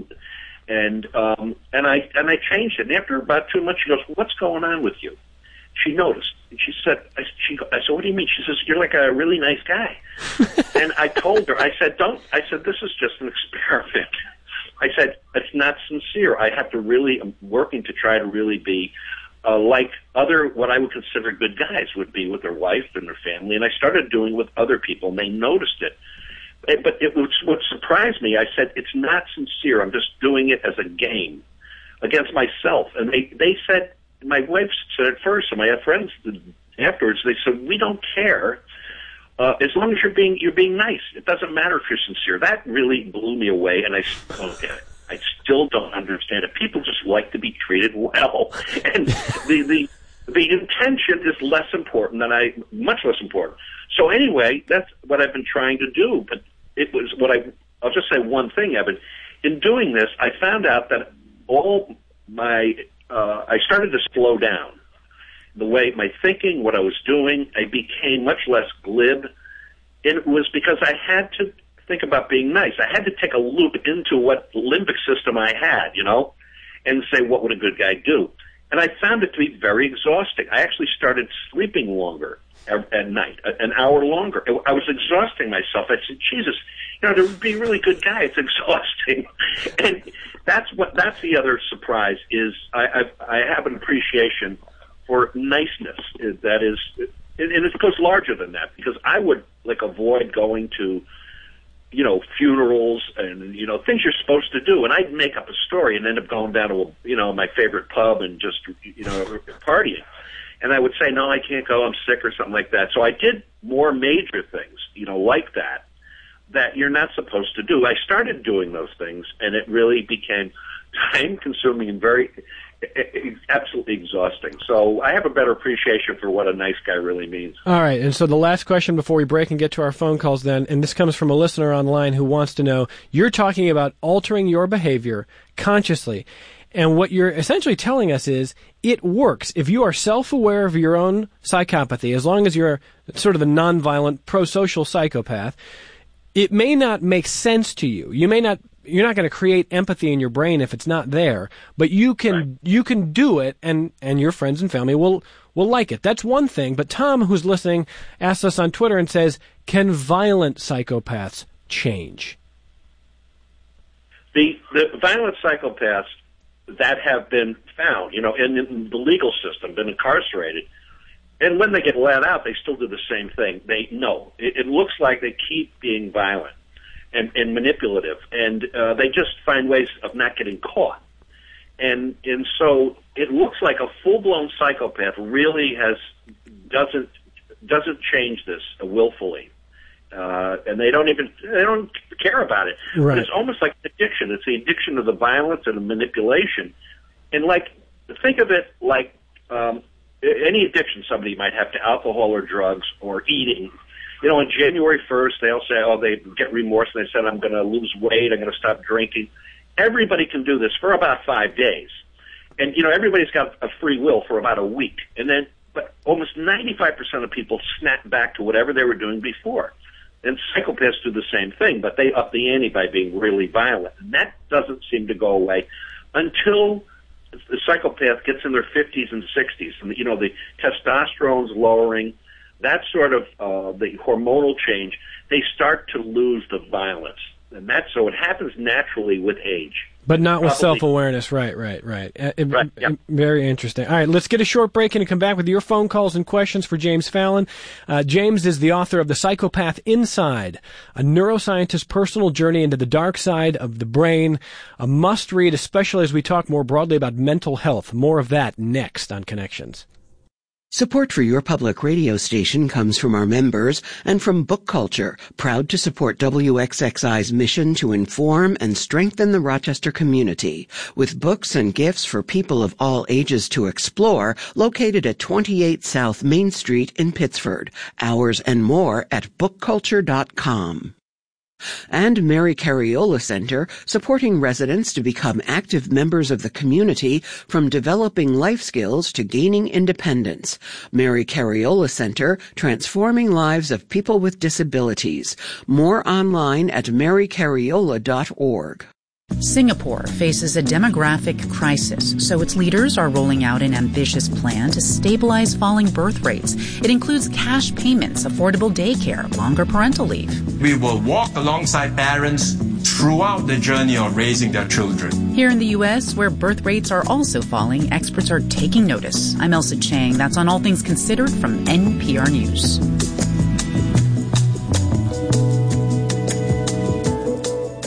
And um, and I and I changed it. And after about two months, she goes, "What's going on with you?" She noticed. And she said, I, she, I said, "What do you mean?" She says, "You're like a really nice guy." And I told her, I said, "Don't." I said, "This is just an experiment." I said, "It's not sincere. I have to really, I'm working to try to really be uh, like other, what I would consider good guys would be with their wife and their family." And I started doing it with other people, and they noticed it. But it was, what surprised me, I said, "It's not sincere. I'm just doing it as a game against myself." And they, they said, my wife said at first, and my friends afterwards, they said, "We don't care Uh, as long as you're being you're being nice, it doesn't matter if you're sincere. That really blew me away, and I still, I still don't understand it. People just like to be treated well, and the the the intention is less important than I much less important. So anyway, that's what I've been trying to do. But it was what I I'll just say one thing, Evan. In doing this, I found out that all my uh, I started to slow down. The way my thinking, what I was doing, I became much less glib. And it was because I had to think about being nice. I had to take a look into what limbic system I had, you know, and say, what would a good guy do? And I found it to be very exhausting. I actually started sleeping longer at night, an hour longer. I was exhausting myself. I said, Jesus, you know, to be a really good guy, it's exhausting. And that's what, that's the other surprise is I, I, I have an appreciation for niceness. That is, and it goes larger than that, because I would like avoid going to, you know, funerals and, you know, things you're supposed to do. And I'd make up a story and end up going down to, you know, my favorite pub and just, you know, partying. And I would say, no, I can't go, I'm sick or something like that. So I did more major things, you know, like that, that you're not supposed to do. I started doing those things, and it really became time-consuming and very, absolutely exhausting. So I have a better appreciation for what a nice guy really means. All right, and so the last question before we break and get to our phone calls then, and this comes from a listener online who wants to know, you're talking about altering your behavior consciously, and what you're essentially telling us is it works. If you are self-aware of your own psychopathy, as long as you're sort of a nonviolent, pro-social psychopath, it may not make sense to you. You may not You're not going to create empathy in your brain if it's not there, but you can right. you can do it, and, and your friends and family will, will like it. That's one thing. But Tom, who's listening, asks us on Twitter and says, can violent psychopaths change? The the violent psychopaths that have been found, you know, in, in the legal system, been incarcerated, and when they get let out, they still do the same thing. They know. It, it looks like they keep being violent and, and manipulative, and uh, they just find ways of not getting caught. And and so it looks like a full-blown psychopath really has doesn't doesn't change this willfully, uh, and they don't even they don't care about it. Right. But it's almost like addiction. It's the addiction of the violence and the manipulation, and like think of it like um, any addiction somebody might have to alcohol or drugs or eating. You know, on January first, they'll say, oh, they get remorse, and they said, I'm going to lose weight, I'm going to stop drinking. Everybody can do this for about five days. And, you know, everybody's got a free will for about a week. And then, but almost ninety-five percent of people snap back to whatever they were doing before. And psychopaths do the same thing, but they up the ante by being really violent. And that doesn't seem to go away until the psychopath gets in their fifties and sixties. And, you know, the testosterone's lowering, that sort of uh, the hormonal change, they start to lose the violence. And that's so it happens naturally with age. But not with Probably. self-awareness. Right, right, right. Uh, it, right yeah. Very interesting. All right, let's get a short break and come back with your phone calls and questions for James Fallon. Uh, James is the author of The Psychopath Inside, a neuroscientist's personal journey into the dark side of the brain. A must-read, especially as we talk more broadly about mental health. More of that next on Connections. Support for your public radio station comes from our members and from Book Culture, proud to support W X X I's mission to inform and strengthen the Rochester community, with books and gifts for people of all ages to explore, located at twenty-eight South Main Street in Pittsford. Hours and more at book culture dot com. And Mary Cariola Center, supporting residents to become active members of the community, from developing life skills to gaining independence. Mary Cariola Center, transforming lives of people with disabilities. More online at mary cariola dot org. Singapore faces a demographic crisis, so its leaders are rolling out an ambitious plan to stabilize falling birth rates. It includes cash payments, affordable daycare, longer parental leave. We will walk alongside parents throughout the journey of raising their children. Here in the U S, where birth rates are also falling, experts are taking notice. I'm Elsa Chang. That's on All Things Considered from N P R News.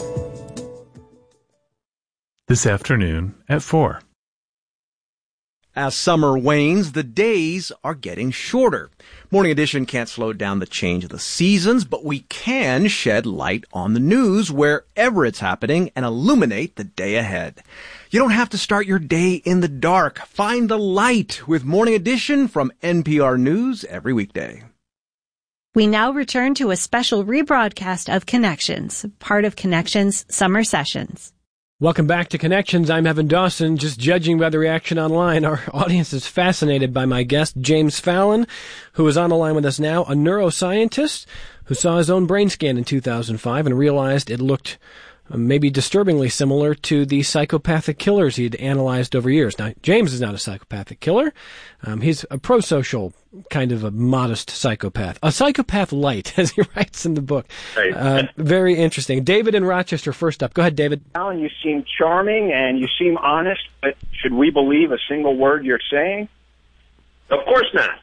This afternoon at four. As summer wanes, the days are getting shorter. Morning Edition can't slow down the change of the seasons, but we can shed light on the news wherever it's happening and illuminate the day ahead. You don't have to start your day in the dark. Find the light with Morning Edition from N P R News every weekday. We now return to a special rebroadcast of Connections, part of Connections Summer Sessions. Welcome back to Connections. I'm Evan Dawson. Just judging by the reaction online, our audience is fascinated by my guest, James Fallon, who is on the line with us now, a neuroscientist who saw his own brain scan in two thousand five and realized it looked maybe disturbingly similar to the psychopathic killers he'd analyzed over years. Now, James is not a psychopathic killer. Um, he's a pro-social kind of a modest psychopath. A psychopath light, as he writes in the book. Right. Uh, very interesting. David in Rochester first up. Go ahead, David. Alan, you seem charming and you seem honest, but should we believe a single word you're saying? Of course not.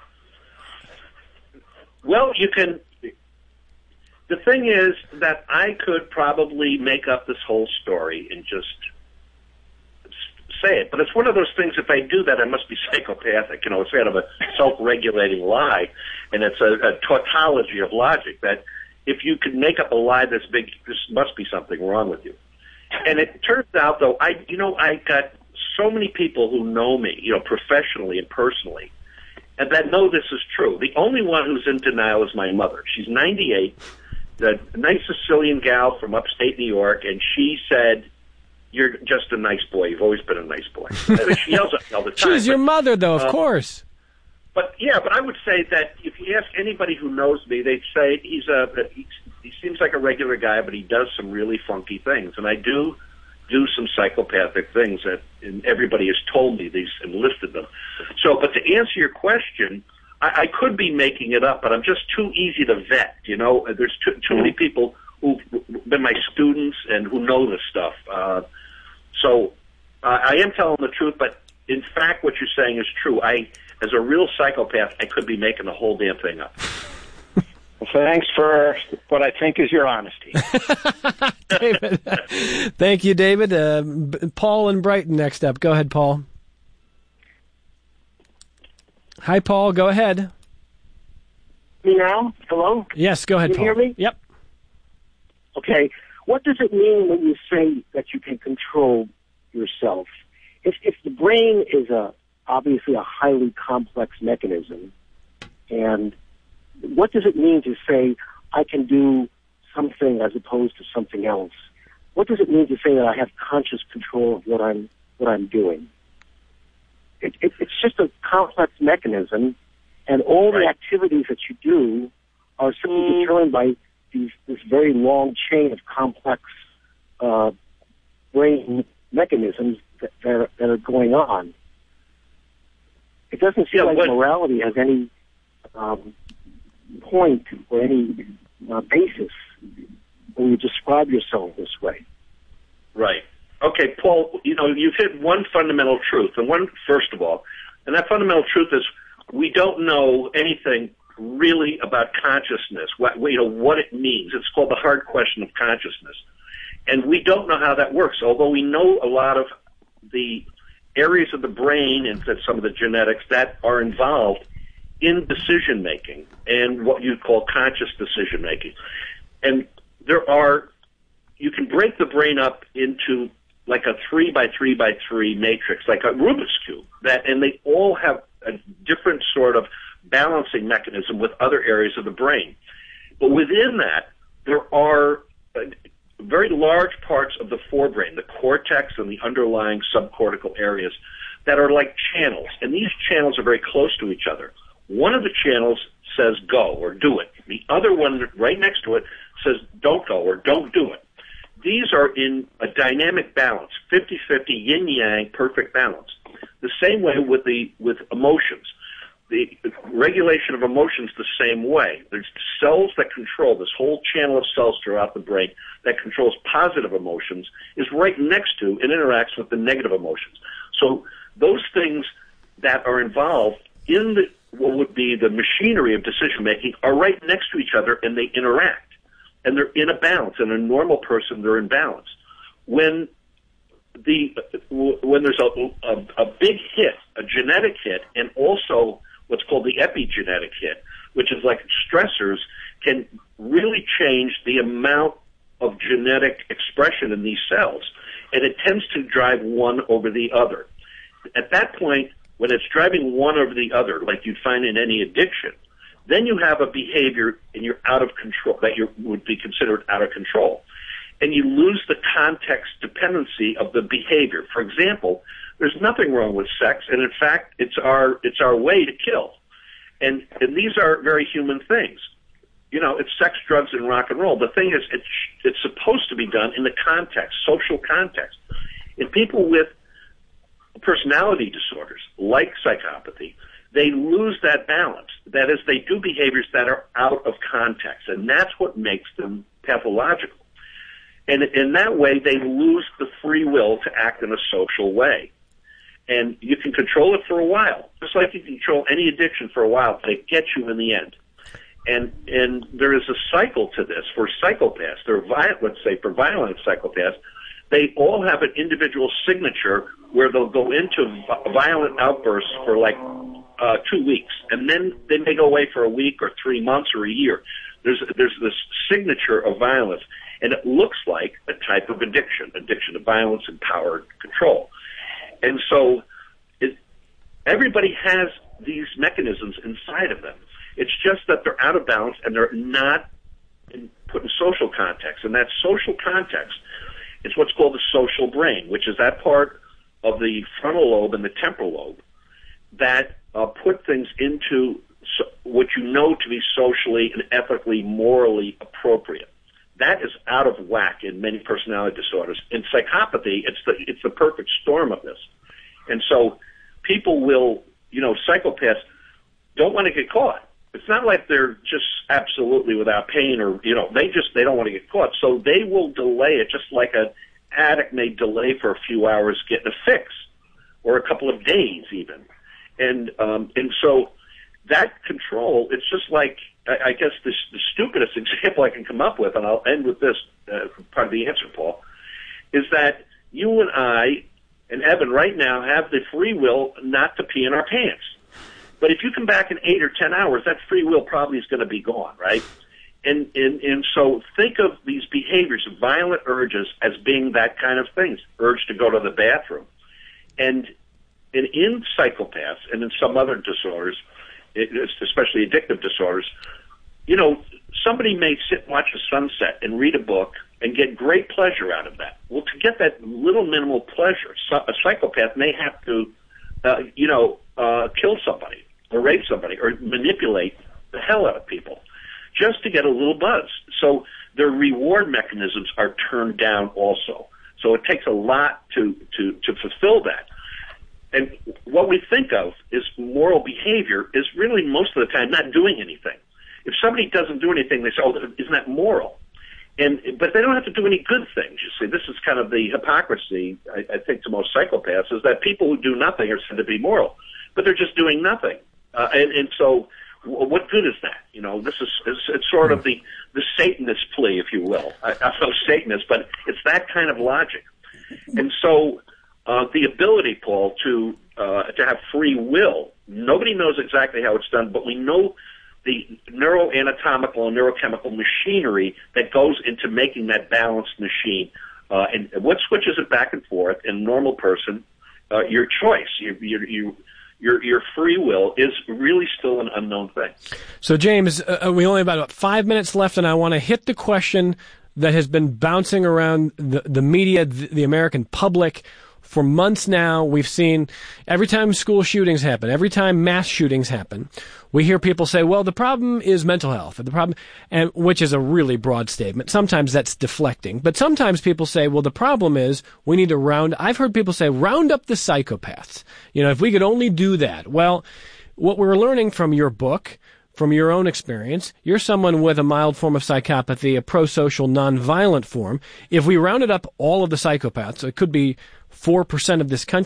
Well, you can... The thing is that I could probably make up this whole story and just say it. But it's one of those things, if I do that, I must be psychopathic. You know, it's kind of a self-regulating lie, and it's a, a tautology of logic that if you could make up a lie this big, there must be something wrong with you. And it turns out, though, I, you know, I got so many people who know me, you know, professionally and personally, and that know this is true. The only one who's in denial is my mother. She's ninety-eight. A nice Sicilian gal from upstate New York, and she said, "You're just a nice boy. You've always been a nice boy." She yells at me all the time. She's your mother, though, of uh, course. But yeah, but I would say that if you ask anybody who knows me, they'd say he's a he, he seems like a regular guy, but he does some really funky things, and I do do some psychopathic things that and everybody has told me these and listed them. So, but to answer your question, I, I could be making it up, but I'm just too easy to vet. You know, there's too, too many people who've been my students and who know this stuff. Uh, so uh, I am telling the truth, but in fact, what you're saying is true. I, as a real psychopath, I could be making the whole damn thing up. Well, thanks for what I think is your honesty. David. Thank you, David. Uh, Paul in Brighton next up. Go ahead, Paul. Hi, Paul. Go ahead. Me now? Hello? Yes, go ahead, Can you Paul. hear me? Yep. Okay. What does it mean when you say that you can control yourself? If, if the brain is a obviously a highly complex mechanism, and what does it mean to say I can do something as opposed to something else? What does it mean to say that I have conscious control of what I'm what I'm doing? It, it, it's just a complex mechanism, and all right. the activities that you do are simply mm. determined by these, this very long chain of complex uh, brain mechanisms that, that, are, that are going on. It doesn't seem yeah, like what? morality has any um, point or any uh, basis when you describe yourself this way. Right. Okay, Paul, you know, you've hit one fundamental truth, and one, first of all, and that fundamental truth is we don't know anything really about consciousness, what, you know, what it means. It's called the hard question of consciousness. And we don't know how that works, although we know a lot of the areas of the brain and some of the genetics that are involved in decision-making and what you call conscious decision-making. And there are, you can break the brain up into like a three by three by three matrix, like a Rubik's Cube, that, and they all have a different sort of balancing mechanism with other areas of the brain. But within that, there are uh, very large parts of the forebrain, the cortex and the underlying subcortical areas, that are like channels. And these channels are very close to each other. One of the channels says go or do it. The other one right next to it says don't go or don't do it. These are in a dynamic balance, fifty-fifty, yin-yang, perfect balance. The same way with the with emotions. The regulation of emotions the same way. There's cells that control this whole channel of cells throughout the brain that controls positive emotions is right next to and interacts with the negative emotions. So those things that are involved in the what would be the machinery of decision-making are right next to each other, and they interact. And they're in a balance. In a normal person, they're in balance. When the when there's a, a, a big hit, a genetic hit and also what's called the epigenetic hit, which is like stressors, can really change the amount of genetic expression in these cells. And it tends to drive one over the other. At that point, when it's driving one over the other, like you'd find in any addiction, then you have a behavior and you're out of control, that you would be considered out of control. And you lose the context dependency of the behavior. For example, there's nothing wrong with sex, and in fact, it's our it's our way to kill. And and these are very human things. You know, it's sex, drugs, and rock and roll. The thing is, it's it's supposed to be done in the context, social context. In people with personality disorders, like psychopathy, they lose that balance. That is, they do behaviors that are out of context, and that's what makes them pathological. And in that way, they lose the free will to act in a social way. And you can control it for a while, just like you can control any addiction for a while, but it gets you in the end. And and there is a cycle to this for psychopaths. They're violent, let's say for violent psychopaths, they all have an individual signature where they'll go into violent outbursts for like uh, two weeks, and then they may go away for a week or three months or a year. There's there's this signature of violence, and it looks like a type of addiction, addiction to violence and power and control. And so it, everybody has these mechanisms inside of them. It's just that they're out of balance and they're not in, put in social context. And that social context is what's called the social brain, which is that part of the frontal lobe and the temporal lobe that uh, put things into so, what you know to be socially and ethically, morally appropriate. That is out of whack in many personality disorders. In psychopathy, it's the it's the perfect storm of this. And so people will, you know, psychopaths don't want to get caught. It's not like they're just absolutely without pain or, you know, they just, they don't want to get caught. So they will delay it just like an addict may delay for a few hours getting a fix or a couple of days even. And, um, and so that control, it's just like, I, I guess this, the stupidest example I can come up with, and I'll end with this, uh, part of the answer, Paul, is that you and I and Evan right now have the free will not to pee in our pants. But if you come back in eight or ten hours, that free will probably is going to be gone, right? And, and and so think of these behaviors, violent urges, as being that kind of thing, urge to go to the bathroom. And, and in psychopaths and in some other disorders, especially addictive disorders, you know, somebody may sit and watch a sunset and read a book and get great pleasure out of that. Well, to get that little minimal pleasure, a psychopath may have to, uh, you know, uh, kill somebody or rape somebody or manipulate the hell out of people just to get a little buzz. So their reward mechanisms are turned down also. So it takes a lot to, to, to fulfill that. And what we think of is moral behavior is really most of the time not doing anything. If somebody doesn't do anything, they say, oh, isn't that moral? And but they don't have to do any good things, you see. This is kind of the hypocrisy, I, I think, to most psychopaths, is that people who do nothing are said to be moral, but they're just doing nothing. Uh, and, and so what good is that? You know, this is it's, it's sort of the, the Satanist plea, if you will. I, I'm no Satanist, but it's that kind of logic. And so uh, the ability, Paul, to uh, to have free will, nobody knows exactly how it's done, but we know the neuroanatomical and neurochemical machinery that goes into making that balanced machine. Uh, and what switches it back and forth in a normal person, uh, your choice, you, you, you, your your free will is really still an unknown thing. So, James, uh, we only have about five minutes left, and I want to hit the question that has been bouncing around the, the media, the, the American public. For months now, we've seen every time school shootings happen, every time mass shootings happen, we hear people say, well, the problem is mental health, the problem, and which is a really broad statement. Sometimes that's deflecting, but sometimes people say, well, the problem is we need to round, I've heard people say, round up the psychopaths. You know, if we could only do that. Well, what we're learning from your book, from your own experience, you're someone with a mild form of psychopathy, a prosocial, nonviolent form. If we rounded up all of the psychopaths, it could be four percent of this country,